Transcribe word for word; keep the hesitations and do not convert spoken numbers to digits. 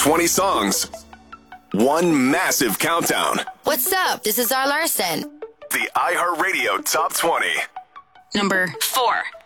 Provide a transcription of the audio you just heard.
twenty songs. One massive countdown. What's up? This is Zara Larson. The iHeartRadio Top twenty. Number four.